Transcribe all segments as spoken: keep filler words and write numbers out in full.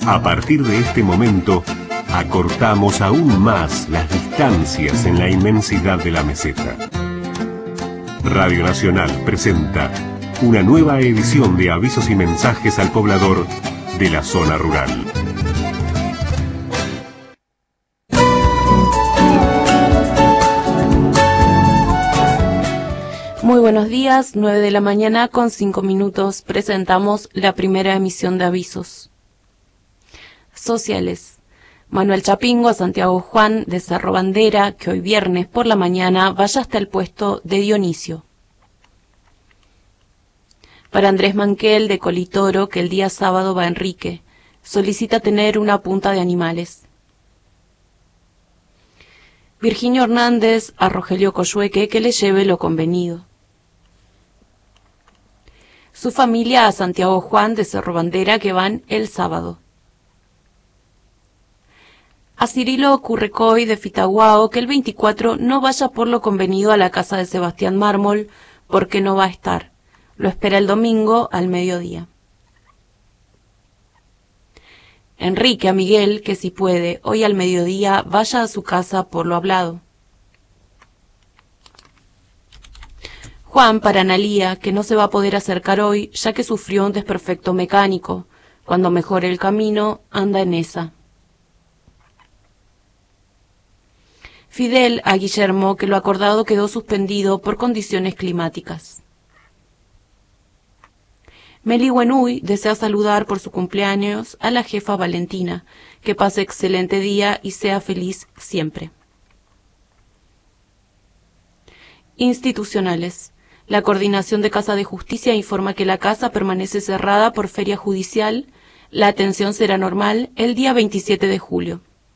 A partir de este momento, acortamos aún más las distancias en la inmensidad de la meseta. Radio Nacional presenta una nueva edición de avisos y mensajes al poblador de la zona rural. Muy buenos días, nueve de la mañana con cinco minutos, presentamos la primera emisión de avisos. Sociales. Manuel Chapingo a Santiago Juan de Cerro Bandera, que hoy viernes por la mañana vaya hasta el puesto de Dionisio. Para Andrés Manquel de Colitoro, que el día sábado va a Enrique, solicita tener una punta de animales. Virginio Hernández a Rogelio Coyhueque, que le lleve lo convenido. Su familia a Santiago Juan de Cerro Bandera, que van el sábado. A Cirilo Currecoy de Fitaguao, que el veinticuatro no vaya por lo convenido a la casa de Sebastián Mármol, porque no va a estar. Lo espera el domingo al mediodía. Enrique a Miguel, que si puede, hoy al mediodía vaya a su casa por lo hablado. Juan para Analía, que no se va a poder acercar hoy, ya que sufrió un desperfecto mecánico. Cuando mejore el camino, anda en esa. Fidel a Guillermo, que lo acordado quedó suspendido por condiciones climáticas. Meli Buenuy desea saludar por su cumpleaños a la jefa Valentina, que pase excelente día y sea feliz siempre. Institucionales. La Coordinación de Casa de Justicia informa que la casa permanece cerrada por feria judicial. La atención será normal el día veintisiete de julio.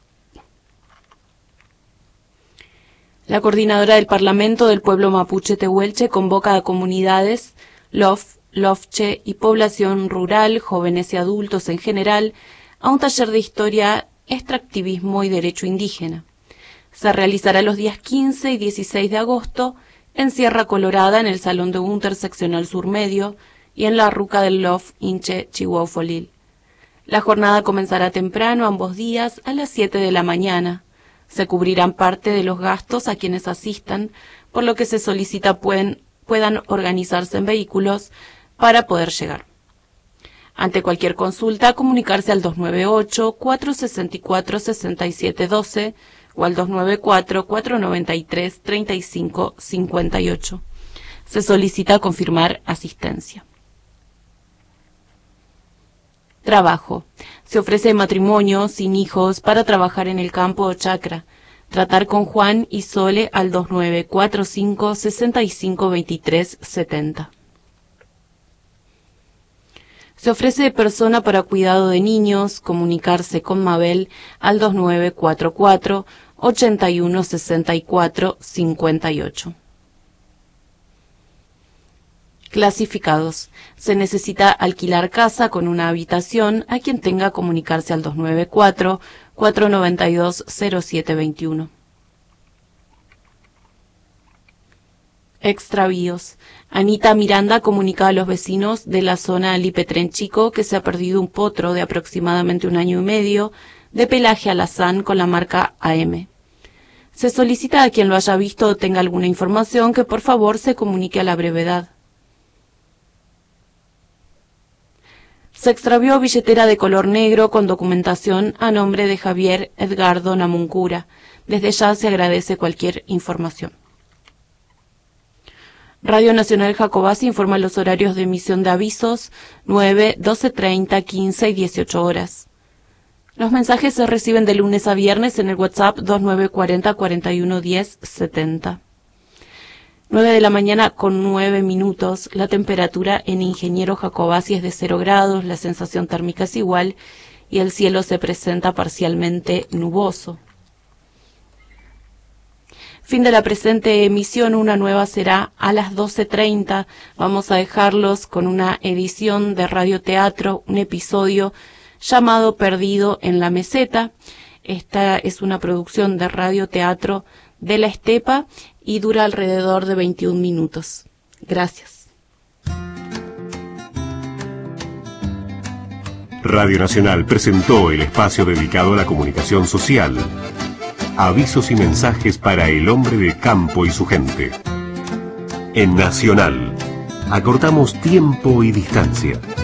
La Coordinadora del Parlamento del Pueblo Mapuche Tehuelche convoca a comunidades, LOF, LOFCHE y población rural, jóvenes y adultos en general, a un taller de historia, extractivismo y derecho indígena. Se realizará los días quince y dieciséis de agosto en Sierra Colorada, en el Salón de Unter Seccional Sur Medio y en la Ruca del LOF Inche Chihuahuafolil. La jornada comenzará temprano ambos días a las siete de la mañana. Se cubrirán parte de los gastos a quienes asistan, por lo que se solicita pueden, puedan organizarse en vehículos para poder llegar. Ante cualquier consulta, comunicarse al dos nueve ocho, cuatro seis cuatro, seis siete uno dos o al dos nueve cuatro, cuatro nueve tres, tres cinco cinco ocho. Se solicita confirmar asistencia. Trabajo. Se ofrece matrimonio sin hijos para trabajar en el campo o chacra. Tratar con Juan y Sole al dos nueve cuatro cinco, seis cinco dos tres siete cero. Se ofrece persona para cuidado de niños, comunicarse con Mabel al dos nueve cuatro cuatro, ocho uno seis cuatro cinco ocho. Clasificados. Se necesita alquilar casa con una habitación a quien tenga comunicarse al dos nueve cuatro, cuatro nueve dos, cero siete dos uno. Extravíos. Anita Miranda comunica a los vecinos de la zona Lipetren Chico que se ha perdido un potro de aproximadamente un año y medio de pelaje alazán con la marca A M. Se solicita a quien lo haya visto o tenga alguna información que por favor se comunique a la brevedad. Se extravió billetera de color negro con documentación a nombre de Javier Edgardo Namuncura. Desde ya se agradece cualquier información. Radio Nacional Jacobasi informa los horarios de emisión de avisos nueve, doce treinta, quince y dieciocho horas. Los mensajes se reciben de lunes a viernes en el WhatsApp dos nueve cuatro cero, cuatro uno uno cero, setenta. nueve de la mañana con nueve minutos. La temperatura en Ingeniero Jacobasi es de cero grados, la sensación térmica es igual y el cielo se presenta parcialmente nuboso. Fin de la presente emisión, una nueva será a las doce treinta. Vamos a dejarlos con una edición de radioteatro, un episodio llamado Perdido en la Meseta. Esta es una producción de radioteatro de La Estepa y dura alrededor de veintiún minutos. Gracias. Radio Nacional presentó el espacio dedicado a la comunicación social. Avisos y mensajes para el hombre de campo y su gente. En Nacional, acortamos tiempo y distancia.